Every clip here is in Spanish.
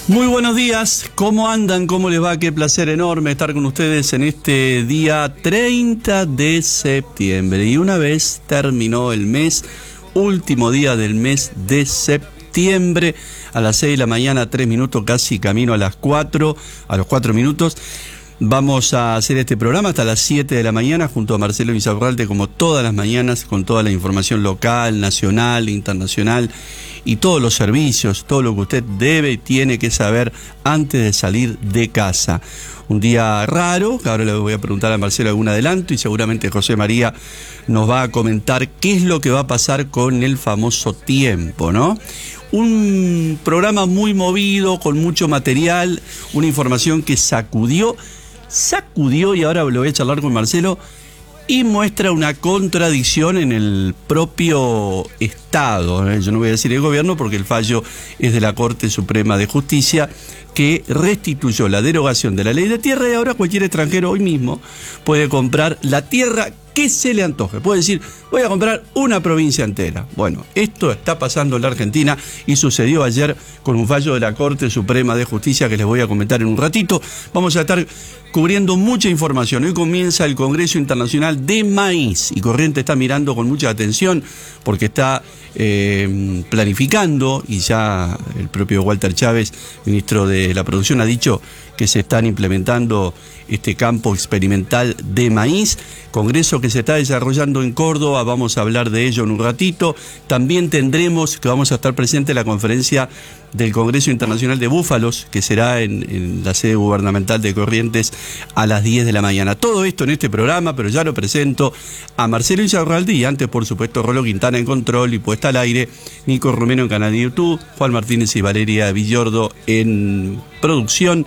Muy buenos días, ¿cómo andan? ¿Cómo les va? Qué placer enorme estar con ustedes en este día 30 de septiembre. Y una vez terminó el mes, último día del mes de septiembre, a las 6 de la mañana, 3 minutos, casi camino a los 4 minutos. Vamos a hacer este programa hasta las 7 de la mañana junto a Marcelo Insaurralde, como todas las mañanas, con toda la información local, nacional, internacional y todos los servicios, todo lo que usted debe y tiene que saber antes de salir de casa. Un día raro, que ahora le voy a preguntar a Marcelo algún adelanto y seguramente José María nos va a comentar qué es lo que va a pasar con el famoso tiempo, ¿no? Un programa muy movido, con mucho material, una información que sacudió y ahora lo voy a charlar con Marcelo, y muestra una contradicción en el propio Estado. Yo no voy a decir el gobierno porque el fallo es de la Corte Suprema de Justicia, que restituyó la derogación de la ley de tierra y ahora cualquier extranjero hoy mismo puede comprar la tierra que se le antoje. Puede decir, voy a comprar una provincia entera. Bueno, esto está pasando en la Argentina y sucedió ayer con un fallo de la Corte Suprema de Justicia que les voy a comentar en un ratito. Vamos a estar cubriendo mucha información. Hoy comienza el Congreso Internacional de Maíz y Corrientes está mirando con mucha atención porque está planificando, y ya el propio Walter Chávez, ministro de la Producción, ha dicho que se están implementando este campo experimental de maíz, congreso que se está desarrollando en Córdoba. Vamos a hablar de ello en un ratito. También tendremos que vamos a estar presente en la conferencia del Congreso Internacional de Búfalos, que será en la sede gubernamental de Corrientes a las 10 de la mañana. Todo esto en este programa, pero ya lo presento a Marcelo Insaurralde y antes, por supuesto, Rolo Quintana en control y puesta al aire, Nico Romero en canal de YouTube, Juan Martínez y Valeria Villordo en producción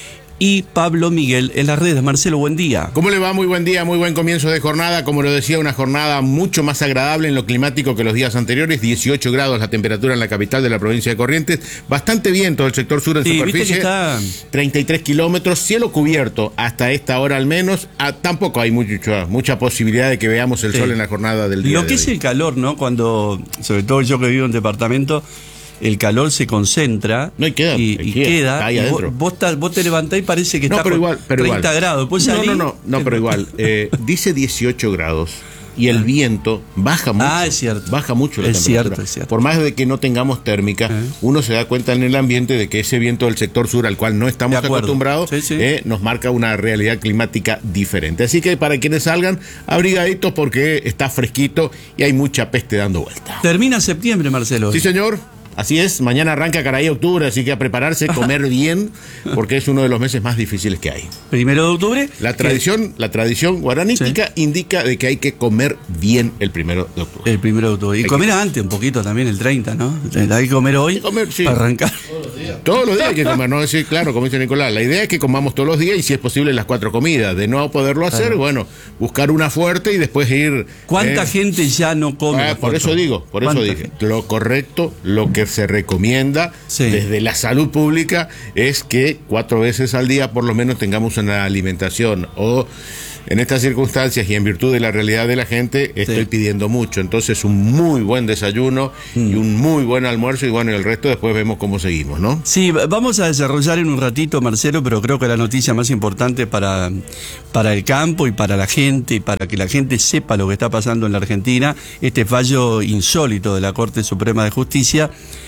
y Pablo Miguel en las redes. Marcelo, buen día. ¿Cómo le va? Muy buen día, muy buen comienzo de jornada. Como lo decía, una jornada mucho más agradable en lo climático que los días anteriores. 18 grados la temperatura en la capital de la provincia de Corrientes. Bastante bien todo el sector sur en superficie. Está 33 kilómetros, cielo cubierto hasta esta hora al menos. Tampoco hay mucha posibilidad de que veamos el sol en la jornada del día. Lo que es el calor, ¿no? Cuando, sobre todo yo que vivo en departamento, el calor se concentra y queda ahí adentro. Vos te levantás y parece que está pero 30 grados. Pues pero igual. Dice 18 grados y el viento baja mucho. Es cierto. Baja mucho la temperatura. Es cierto. Por más de que no tengamos térmica, uno se da cuenta en el ambiente de que ese viento del sector sur, al cual no estamos acostumbrados, nos marca una realidad climática diferente. Así que para quienes salgan, abrigaditos porque está fresquito y hay mucha peste dando vuelta. Termina septiembre, Marcelo. Sí, señor. Así es, mañana arranca Caray octubre, así que a prepararse, comer bien, porque es uno de los meses más difíciles que hay. 1 de octubre. La tradición guaranítica indica de que hay que comer bien el 1 de octubre. El 1 de octubre. Y comer antes un poquito también, el 30, ¿no? Hay que comer hoy para arrancar. Todos los días hay que comer, no decir, claro, como dice Nicolás, la idea es que comamos todos los días y si es posible las 4 comidas. De no poderlo hacer, bueno, buscar una fuerte y después ir... ¿Cuánta gente ya no come? Por eso dije, lo correcto, lo que se recomienda desde la salud pública es que 4 veces al día por lo menos tengamos una alimentación, o en estas circunstancias y en virtud de la realidad de la gente estoy pidiendo mucho, entonces un muy buen desayuno y un muy buen almuerzo y bueno, y el resto después vemos cómo seguimos, ¿no? Sí, vamos a desarrollar en un ratito, Marcelo, pero creo que la noticia más importante para el campo y para la gente, y para que la gente sepa lo que está pasando en la Argentina, este fallo insólito de la Corte Suprema de Justicia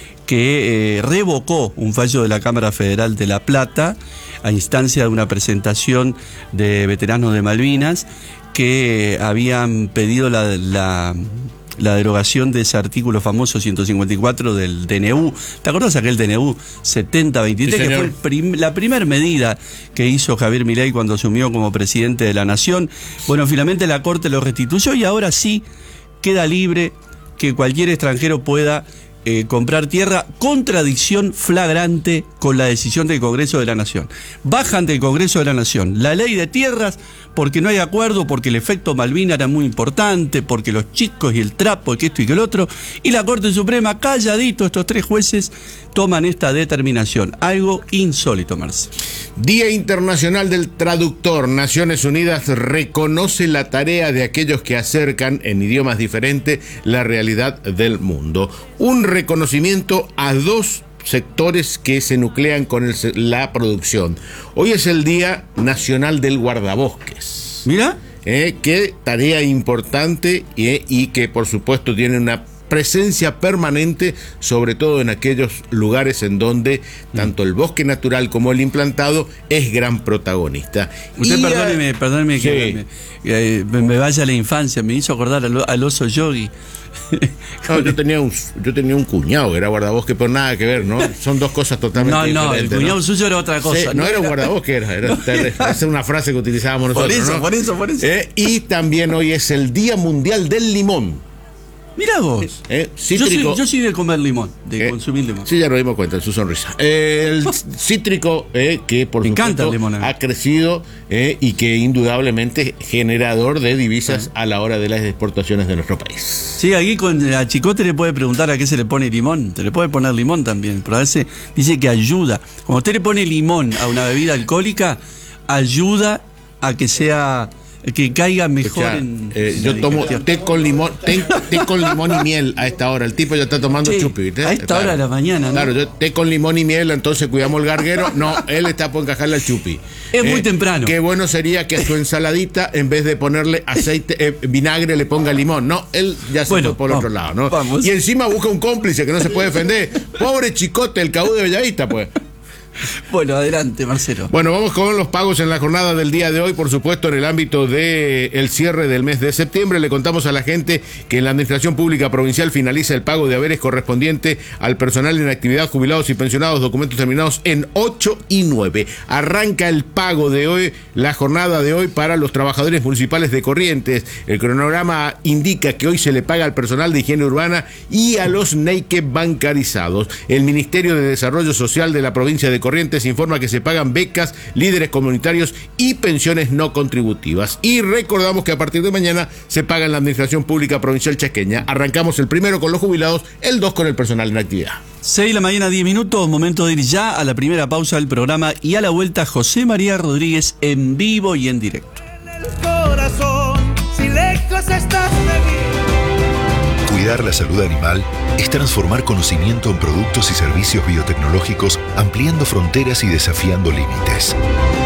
que revocó un fallo de la Cámara Federal de La Plata a instancia de una presentación de veteranos de Malvinas que habían pedido la derogación de ese artículo famoso 154 del DNU. ¿Te acordás aquel DNU 7023? Sí, que fue la primera medida que hizo Javier Milei cuando asumió como presidente de la Nación. Bueno, finalmente la Corte lo restituyó y ahora sí queda libre que cualquier extranjero pueda comprar tierra, contradicción flagrante con la decisión del Congreso de la Nación. Bajan del Congreso de la Nación la ley de tierras porque no hay acuerdo, porque el efecto Malvina era muy importante, porque los chicos y el trapo, y que esto y que el otro, y la Corte Suprema, calladito, estos 3 jueces toman esta determinación. Algo insólito, Marce. Día Internacional del Traductor. Naciones Unidas reconoce la tarea de aquellos que acercan en idiomas diferentes la realidad del mundo. Un reconocimiento a 2 sectores que se nuclean con la producción. Hoy es el Día Nacional del Guardabosques. Mira. Qué tarea importante y que por supuesto tiene una presencia permanente, sobre todo en aquellos lugares en donde tanto el bosque natural como el implantado es gran protagonista. Usted perdóneme sí. que me vaya a la infancia, me hizo acordar al oso Yogi. No, yo tenía un cuñado que era guardabosque, pero nada que ver, ¿no? Son dos cosas totalmente diferentes. No, el cuñado suyo era otra cosa. Sí, no era un guardabosque, esa es una frase que utilizábamos nosotros. Por eso. Y también hoy es el Día Mundial del Limón. Mira vos. Cítrico. Yo soy de comer limón, de consumir limón. Sí, ya nos dimos cuenta en su sonrisa. El cítrico, que por supuesto ha crecido y que indudablemente generador de divisas a la hora de las exportaciones de nuestro país. Sí, aquí a Chicote le puede preguntar a qué se le pone limón. Se le puede poner limón también, pero a veces dice que ayuda. Cuando usted le pone limón a una bebida alcohólica, ayuda a que sea... que caiga mejor. Yo tomo té con limón y miel a esta hora. El tipo ya está tomando chupi, ¿viste? A esta hora de la mañana, ¿no? Claro, yo té con limón y miel, entonces cuidamos el garguero. No, él está por encajarle al chupi. Es muy temprano. Qué bueno sería que a su ensaladita, en vez de ponerle aceite, vinagre, le ponga limón. No, él ya se fue por el otro lado, ¿no? Vamos. Y encima busca un cómplice que no se puede defender. Pobre Chicote, el caú de Bellavista, pues. Bueno, adelante, Marcelo. Bueno, vamos con los pagos en la jornada del día de hoy. Por supuesto, en el ámbito del cierre del mes de septiembre, le contamos a la gente que en la Administración Pública Provincial finaliza el pago de haberes correspondiente al personal en actividad, jubilados y pensionados, documentos terminados en 8 y 9. Arranca el pago de hoy, la jornada de hoy para los trabajadores municipales de Corrientes. El cronograma indica que hoy se le paga al personal de higiene urbana y a los NEIQUE bancarizados. El Ministerio de Desarrollo Social de la provincia de Corrientes informa que se pagan becas, líderes comunitarios y pensiones no contributivas. Y recordamos que a partir de mañana se paga en la Administración Pública Provincial Chaqueña. Arrancamos el primero con los jubilados, el 2 con el personal en actividad. 6 de la mañana, 10 minutos, momento de ir ya a la primera pausa del programa y a la vuelta José María Rodríguez en vivo y en directo. En el corazón, si lejos estás de mí. Cuidar la salud animal es transformar conocimiento en productos y servicios biotecnológicos, ampliando fronteras y desafiando límites.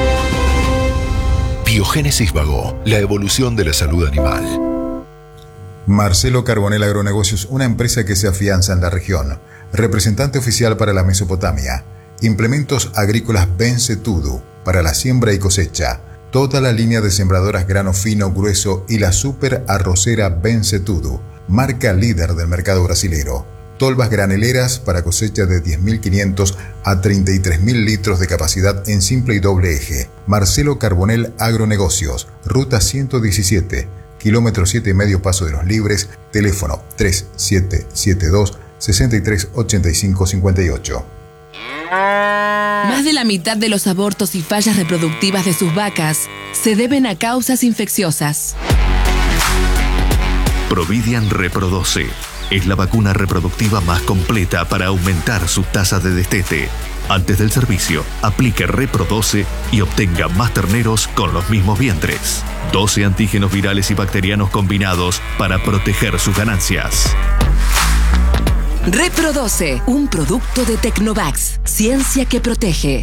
Biogénesis Bagó, la evolución de la salud animal. Marcelo Carbonell Agronegocios, una empresa que se afianza en la región. Representante oficial para la Mesopotamia. Implementos agrícolas Bencetudo para la siembra y cosecha. Toda la línea de sembradoras grano fino, grueso y la super arrocera Bencetudo, marca líder del mercado brasilero. Tolvas graneleras para cosecha de 10.500 a 33.000 litros de capacidad en simple y doble eje. Marcelo Carbonell Agronegocios, ruta 117, kilómetro 7,5 Paso de los Libres, teléfono 3772-638558. Más de la mitad de los abortos y fallas reproductivas de sus vacas se deben a causas infecciosas. Providian Reprodoce es la vacuna reproductiva más completa para aumentar sus tasas de destete. Antes del servicio, aplique Reprodoce y obtenga más terneros con los mismos vientres. 12 antígenos virales y bacterianos combinados para proteger sus ganancias. Reprodoce, un producto de Tecnovax, ciencia que protege.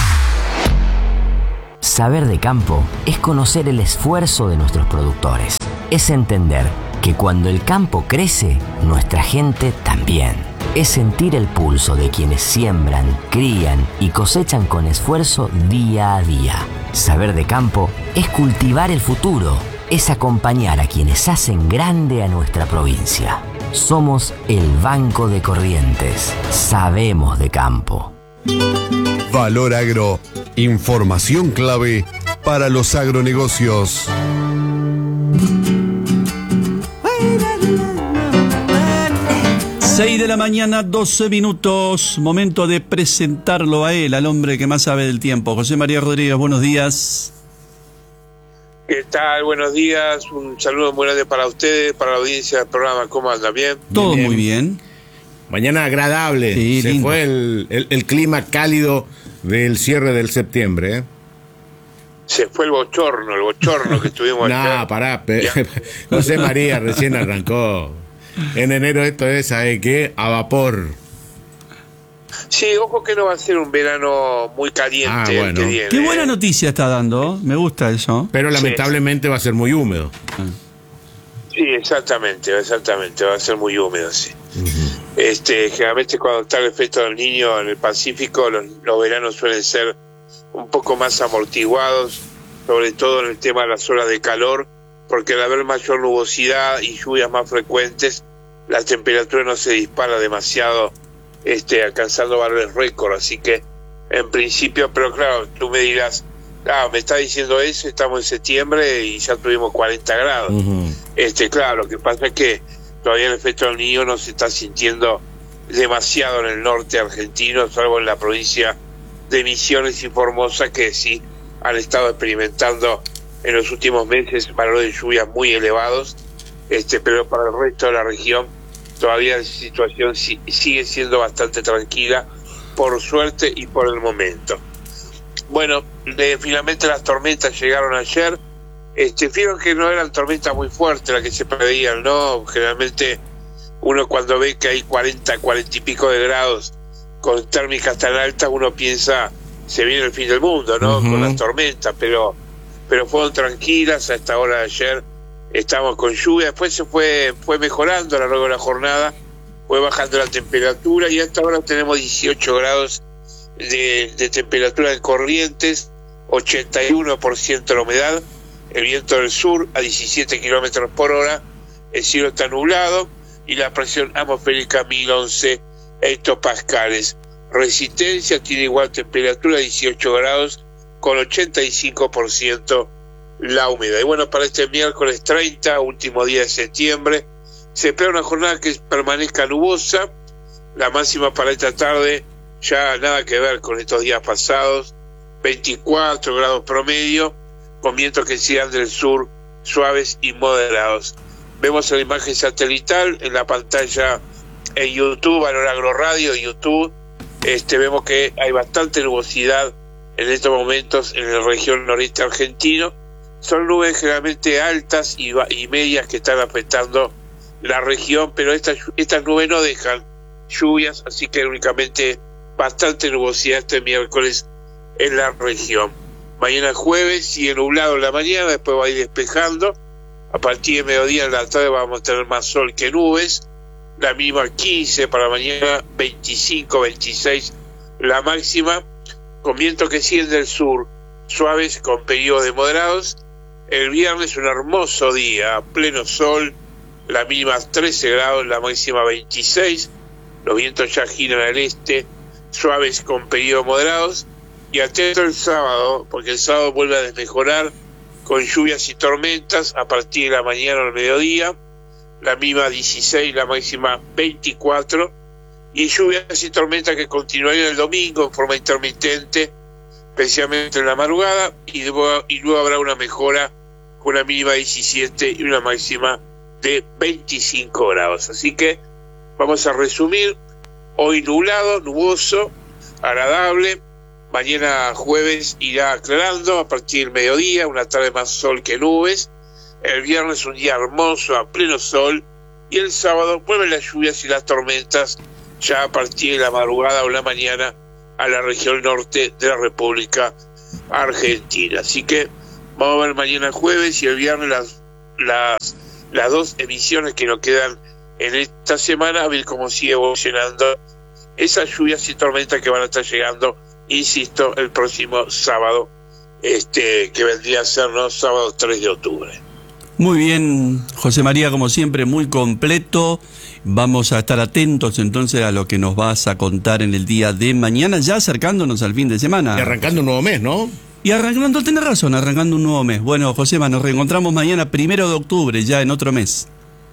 Saber de campo es conocer el esfuerzo de nuestros productores. Es entender que cuando el campo crece, nuestra gente también. Es sentir el pulso de quienes siembran, crían y cosechan con esfuerzo día a día. Saber de campo es cultivar el futuro. Es acompañar a quienes hacen grande a nuestra provincia. Somos el Banco de Corrientes. Sabemos de campo. Valor Agro. Información clave para los agronegocios. Seis de la mañana, 12 minutos. Momento de presentarlo a él, al hombre que más sabe del tiempo. José María Rodríguez, buenos días. ¿Qué tal? Buenos días. Un saludo muy grande para ustedes, para la audiencia del programa. ¿Cómo anda? ¿Bien? Todo muy bien. Mañana agradable. Sí, se lindo. Fue el clima cálido del cierre del septiembre, ¿eh? Se fue el bochorno que estuvimos acá. No, pará. José María recién arrancó. En enero esto es, ¿sabe qué? A vapor. Sí, ojo que no va a ser un verano muy caliente el que viene. Qué buena noticia está dando, me gusta eso. Pero lamentablemente va a ser muy húmedo. Sí, exactamente, va a ser muy húmedo, sí. Generalmente cuando está el efecto del Niño en el Pacífico, los veranos suelen ser un poco más amortiguados, sobre todo en el tema de las horas de calor, porque al haber mayor nubosidad y lluvias más frecuentes, la temperatura no se dispara demasiado, alcanzando valores récord. Así que, en principio, pero claro, tú me dirás, me está diciendo eso, estamos en septiembre y ya tuvimos 40 grados. Claro, lo que pasa es que todavía el efecto del Niño no se está sintiendo demasiado en el norte argentino, salvo en la provincia de Misiones y Formosa, que sí han estado experimentando en los últimos meses valores de lluvias muy elevados, pero para el resto de la región todavía la situación sigue siendo bastante tranquila, por suerte y por el momento. Bueno, finalmente las tormentas llegaron ayer. Vieron que no eran tormentas muy fuertes las que se preveían, ¿no? Generalmente uno cuando ve que hay 40 y pico de grados con térmicas tan altas, uno piensa se viene el fin del mundo, ¿no? Con las tormentas, pero fueron tranquilas. A esta hora de ayer estábamos con lluvia, después se fue mejorando a lo largo de la jornada, fue bajando la temperatura y hasta ahora tenemos 18 grados de temperatura en Corrientes, 81% la humedad, el viento del sur a 17 kilómetros por hora, el cielo está nublado y la presión atmosférica 1011 hectopascales. Resistencia tiene igual temperatura, 18 grados, con 85% la humedad. Y bueno, para este miércoles 30, último día de septiembre, se espera una jornada que permanezca nubosa. La máxima para esta tarde ya nada que ver con estos días pasados, 24 grados promedio, con vientos que sigan del sur suaves y moderados. Vemos la imagen satelital en la pantalla en YouTube, Valor Agro Radio, YouTube. Vemos que hay bastante nubosidad en estos momentos en la región noreste argentino. Son nubes generalmente altas y medias que están afectando la región, pero estas nubes no dejan lluvias, así que únicamente bastante nubosidad este miércoles en la región. Mañana jueves sigue nublado en la mañana, después va a ir despejando. A partir de mediodía en la tarde vamos a tener más sol que nubes. La mínima 15 para mañana, 25, 26 la máxima, con vientos que siguen del sur, suaves con periodos de moderados. El viernes un hermoso día, a pleno sol, la mínima 13 grados, la máxima 26, los vientos ya giran al este, suaves con periodos moderados. Y atento el sábado, porque el sábado vuelve a desmejorar con lluvias y tormentas a partir de la mañana al mediodía, la mínima 16, la máxima 24, y lluvias y tormentas que continuarían el domingo en forma intermitente, especialmente en la madrugada, y luego habrá una mejora con una mínima 17 y una máxima de 25 grados. Así que vamos a resumir: hoy nublado, nuboso, agradable. Mañana jueves irá aclarando a partir del mediodía, una tarde más sol que nubes. El viernes un día hermoso, a pleno sol. Y el sábado vuelven las lluvias y las tormentas ya a partir de la madrugada o la mañana a la región norte de la República Argentina. Así que vamos a ver mañana jueves y el viernes las dos emisiones que nos quedan en esta semana, a ver cómo sigue evolucionando esas lluvias y tormentas que van a estar llegando, insisto, el próximo sábado, que vendría a ser, ¿no?, sábado 3 de octubre. Muy bien, José María, como siempre, muy completo. Vamos a estar atentos entonces a lo que nos vas a contar en el día de mañana, ya acercándonos al fin de semana. Y arrancando un nuevo mes, ¿no? Y arrancando, tenés razón, arrancando un nuevo mes. Bueno, Josema, nos reencontramos mañana 1 de octubre, ya en otro mes.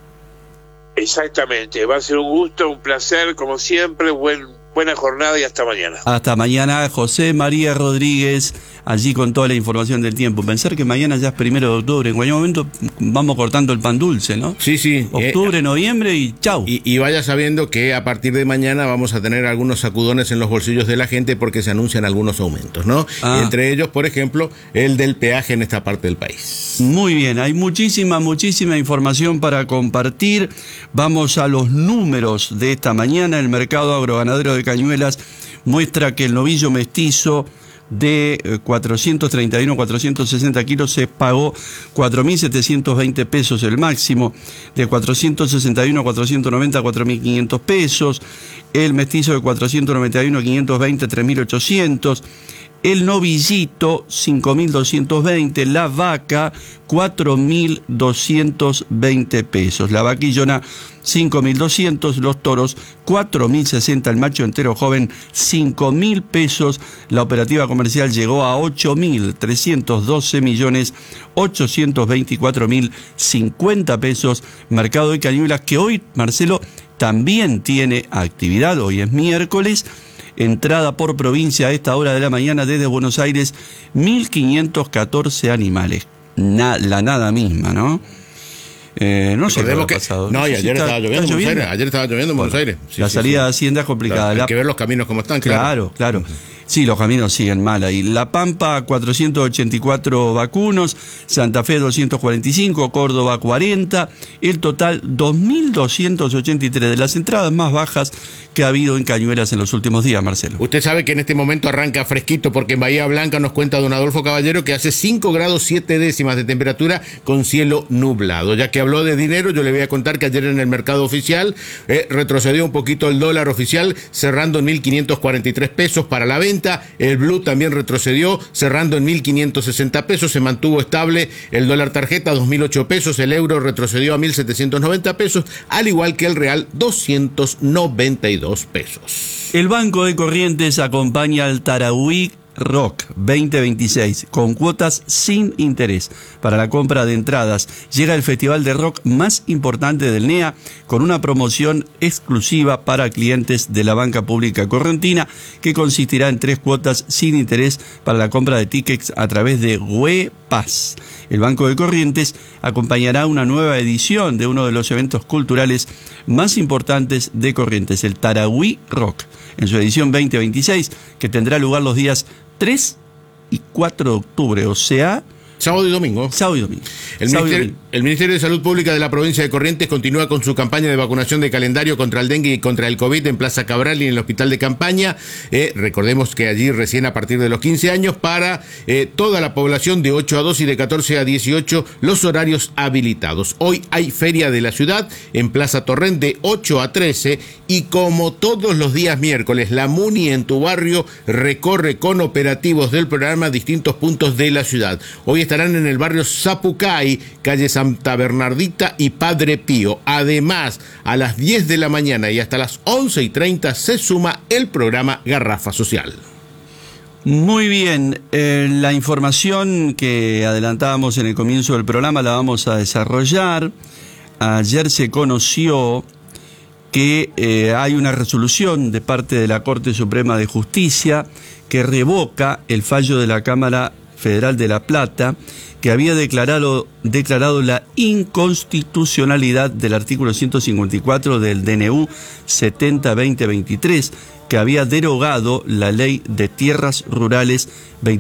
Exactamente, va a ser un gusto, un placer, como siempre, buena jornada y hasta mañana. Hasta mañana, José María Rodríguez, allí con toda la información del tiempo. Pensar que mañana ya es 1 de octubre, en cualquier momento vamos cortando el pan dulce, ¿no? Sí. Octubre, noviembre y chau. Y vaya sabiendo que a partir de mañana vamos a tener algunos sacudones en los bolsillos de la gente porque se anuncian algunos aumentos, ¿no? Entre ellos, por ejemplo, el del peaje en esta parte del país. Muy bien, hay muchísima información para compartir. Vamos a los números de esta mañana. El mercado agroganadero de Cañuelas muestra que el novillo mestizo de 431 460 kilos se pagó 4.720 pesos el máximo, de 461 490 4.500 pesos, el mestizo de 491 520 3.800, el novillito 5.220, la vaca 4.220 pesos, la vaquillona 5.200, los toros 4.060, el macho entero joven 5.000 pesos, la operativa comercial llegó a 8.312.824.050 pesos, mercado de Cañuelas que hoy, Marcelo, también tiene actividad, hoy es miércoles. Entrada por provincia a esta hora de la mañana desde Buenos Aires, 1.514 animales. La nada misma, ¿no? No sé qué ha pasado. No, y ayer estaba lloviendo en Buenos Aires. Ayer estaba lloviendo en Buenos Aires. Sí, la salida de Hacienda es complicada. Claro, hay que ver los caminos como están, claro. Claro. Sí, los caminos siguen mal ahí. La Pampa, 484 vacunos, Santa Fe, 245, Córdoba, 40. El total, 2.283 de las entradas más bajas que ha habido en Cañuelas en los últimos días, Marcelo. Usted sabe que en este momento arranca fresquito porque en Bahía Blanca nos cuenta don Adolfo Caballero que hace 5 grados 7 décimas de temperatura con cielo nublado. Ya que habló de dinero, yo le voy a contar que ayer en el mercado oficial retrocedió un poquito el dólar oficial, cerrando en 1.543 pesos para la venta. El blue también retrocedió, cerrando en 1.560 pesos, se mantuvo estable el dólar tarjeta, 2.008 pesos, el euro retrocedió a 1.790 pesos, al igual que el real, 292 pesos. El Banco de Corrientes acompaña al Tarahui Rock 2026 con cuotas sin interés para la compra de entradas. Llega el festival de rock más importante del NEA con una promoción exclusiva para clientes de la banca pública correntina que consistirá en 3 cuotas sin interés para la compra de tickets a través de WePass. El Banco de Corrientes acompañará una nueva edición de uno de los eventos culturales más importantes de Corrientes, el Tarahui Rock, en su edición 2026, que tendrá lugar los días 3 y 4 de octubre, o sea, sábado y domingo. El Ministerio de Salud Pública de la provincia de Corrientes continúa con su campaña de vacunación de calendario contra el dengue y contra el COVID en Plaza Cabral y en el hospital de campaña. Recordemos que allí recién a partir de los 15 años para toda la población de 8 a 2 y de 14 a 18 los horarios habilitados. Hoy hay feria de la ciudad en Plaza Torrent de 8 a 13 y como todos los días miércoles, la MUNI en tu barrio recorre con operativos del programa distintos puntos de la ciudad. Hoy estarán en el barrio Zapucay, calle Santa Bernardita y Padre Pío. Además, a las 10 de la mañana y hasta las 11:30 se suma el programa Garrafa Social. Muy bien, la información que adelantábamos en el comienzo del programa la vamos a desarrollar. Ayer se conoció que hay una resolución de parte de la Corte Suprema de Justicia que revoca el fallo de la Cámara Federal de La Plata, que había declarado la inconstitucionalidad del artículo 154 del DNU 70-2023, que había derogado la ley de tierras rurales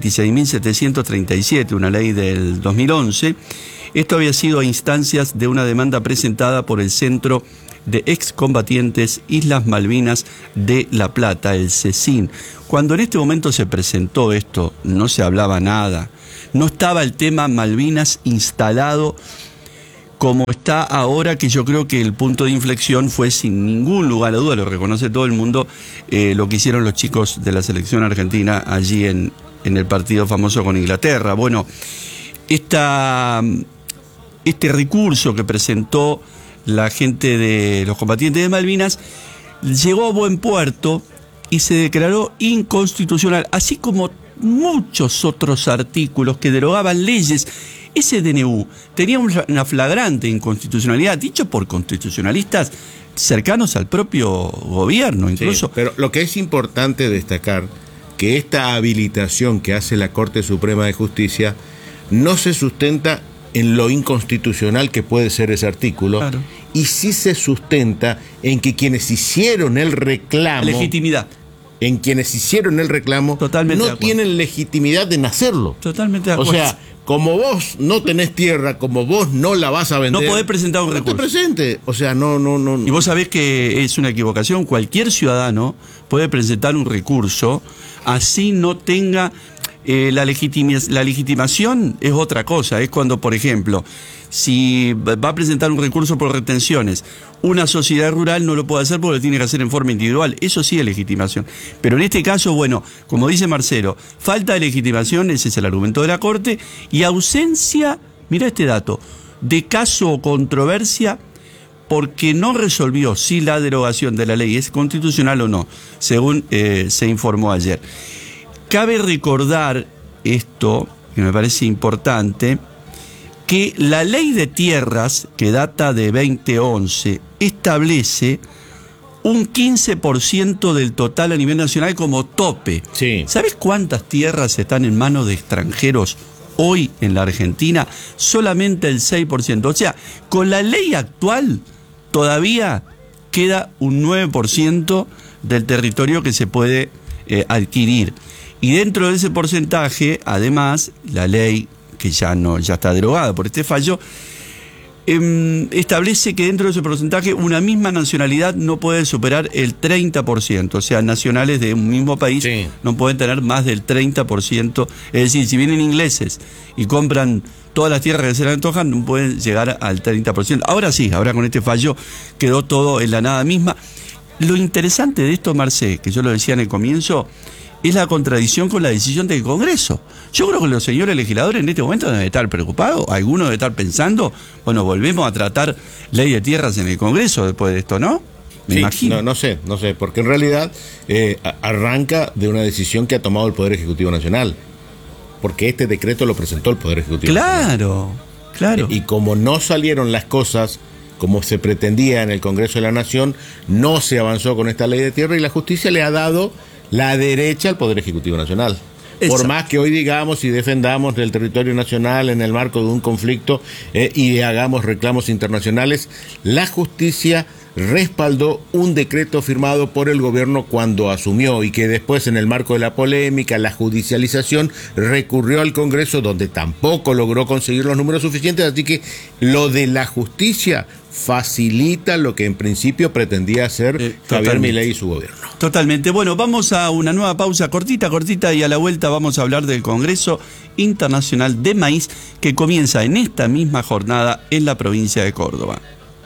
26.737, una ley del 2011. Esto había sido a instancias de una demanda presentada por el Centro de Excombatientes Islas Malvinas de La Plata, el CECIN. Cuando en este momento se presentó esto, no se hablaba nada. No estaba el tema Malvinas instalado como está ahora, que yo creo que el punto de inflexión fue sin ningún lugar a duda, lo reconoce todo el mundo, lo que hicieron los chicos de la selección argentina allí en el partido famoso con Inglaterra. Bueno, este recurso que presentó la gente de los combatientes de Malvinas llegó a buen puerto y se declaró inconstitucional, así como muchos otros artículos que derogaban leyes. Ese DNU tenía una flagrante inconstitucionalidad, dicho por constitucionalistas cercanos al propio gobierno, incluso. Sí, pero lo que es importante destacar, que esta habilitación que hace la Corte Suprema de Justicia no se sustenta en lo inconstitucional que puede ser ese artículo, claro, y sí se sustenta en que quienes hicieron el reclamo, legitimidad, en quienes hicieron el reclamo, totalmente no tienen legitimidad en hacerlo. Totalmente de acuerdo. O sea, como vos no tenés tierra, como vos no la vas a vender, no podés presentar un recurso. No te presente. O sea, no. Y vos sabés que es una equivocación. Cualquier ciudadano puede presentar un recurso, así no tenga... la legitimación es otra cosa. Es cuando, por ejemplo, si va a presentar un recurso por retenciones, una sociedad rural no lo puede hacer porque lo tiene que hacer en forma individual. Eso sí es legitimación. Pero en este caso, bueno, como dice Marcelo, falta de legitimación, ese es el argumento de la Corte, y ausencia, mira este dato, de caso o controversia porque no resolvió si la derogación de la ley es constitucional o no, según se informó ayer. Cabe recordar esto, que me parece importante, que la ley de tierras, que data de 2011, establece un 15% del total a nivel nacional como tope. Sí. ¿Sabes cuántas tierras están en manos de extranjeros hoy en la Argentina? Solamente el 6%. O sea, con la ley actual todavía queda un 9% del territorio que se puede adquirir. Y dentro de ese porcentaje, además, la ley, que ya está derogada por este fallo, establece que dentro de ese porcentaje una misma nacionalidad no puede superar el 30%. O sea, nacionales de un mismo país no pueden tener más del 30%. Es decir, si vienen ingleses y compran todas las tierras que se les antojan, no pueden llegar al 30%. Ahora sí, ahora con este fallo quedó todo en la nada misma. Lo interesante de esto, Marcé, que yo lo decía en el comienzo, es la contradicción con la decisión del Congreso. Yo creo que los señores legisladores en este momento deben estar preocupados, algunos deben estar pensando, bueno, volvemos a tratar ley de tierras en el Congreso después de esto, ¿no? Me imagino. No sé, porque en realidad arranca de una decisión que ha tomado el Poder Ejecutivo Nacional, porque este decreto lo presentó el Poder Ejecutivo Nacional. Claro. Y como no salieron las cosas como se pretendía en el Congreso de la Nación, no se avanzó con esta ley de tierra y la justicia le ha dado la derecha al Poder Ejecutivo Nacional. Por más que hoy digamos y defendamos del territorio nacional en el marco de un conflicto y hagamos reclamos internacionales, la justicia respaldó un decreto firmado por el gobierno cuando asumió y que después, en el marco de la polémica, la judicialización, recurrió al Congreso, donde tampoco logró conseguir los números suficientes. Así que lo de la justicia facilita lo que en principio pretendía hacer Javier Milei y su gobierno. Totalmente. Bueno, vamos a una nueva pausa cortita, y a la vuelta vamos a hablar del Congreso Internacional de Maíz, que comienza en esta misma jornada en la provincia de Córdoba.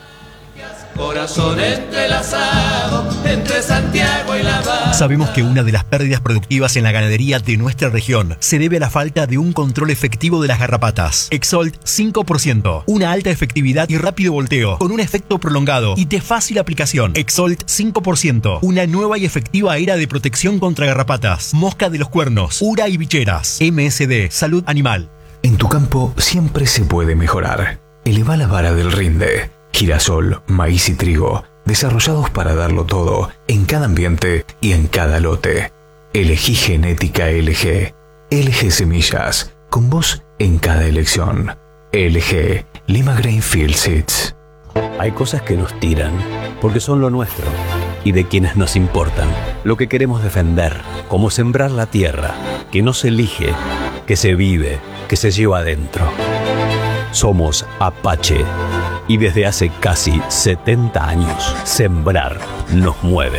Corazón entrelazado entre Santiago y La Habana. Sabemos que una de las pérdidas productivas en la ganadería de nuestra región se debe a la falta de un control efectivo de las garrapatas. Exolt 5%, una alta efectividad y rápido volteo, con un efecto prolongado y de fácil aplicación. Exolt 5%, una nueva y efectiva era de protección contra garrapatas, mosca de los cuernos, ura y bicheras. MSD, Salud Animal. En tu campo siempre se puede mejorar. Eleva la vara del rinde. Girasol, maíz y trigo, desarrollados para darlo todo, en cada ambiente y en cada lote. Elegí genética LG. LG Semillas, con vos en cada elección. LG, Lima Grainfield Seeds. Hay cosas que nos tiran, porque son lo nuestro, y de quienes nos importan. Lo que queremos defender, como sembrar la tierra, que no se elige, que se vive, que se lleva adentro. Somos Apache. Y desde hace casi 70 años, sembrar nos mueve.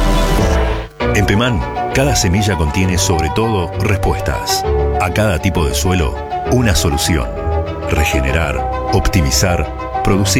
En Pemán, cada semilla contiene sobre todo respuestas. A cada tipo de suelo, una solución. Regenerar, optimizar, producir.